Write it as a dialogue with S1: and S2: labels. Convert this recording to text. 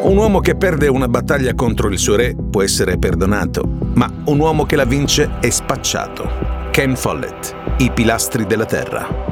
S1: Un uomo che perde una battaglia contro il suo re può essere perdonato, ma un uomo che la vince è spacciato. Ken Follett, I pilastri della terra.